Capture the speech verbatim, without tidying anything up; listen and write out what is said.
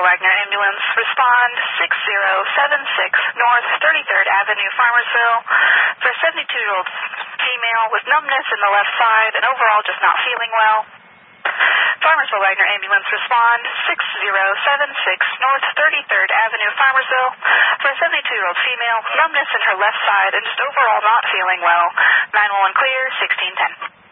Wagner Ambulance, respond six zero seven six North thirty-third Avenue, Farmersville, for a seventy-two-year-old female with numbness in the left side and overall just not feeling well. Farmersville Wagner Ambulance, respond six zero seven six North thirty-third Avenue, Farmersville, for a seventy-two-year-old female, numbness in her left side and just overall not feeling well. nine one one clear, sixteen ten.